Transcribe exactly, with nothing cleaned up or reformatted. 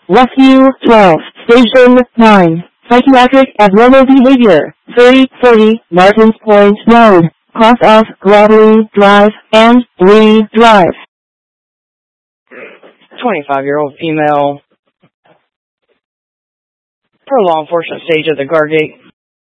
Rescue twelve, Station nine, Psychiatric Abnormal Behavior, thirty forty, Martins Point Road, cross off Gravely Drive and Lee Drive. twenty-five-year-old female. For law enforcement stage at the guard gate.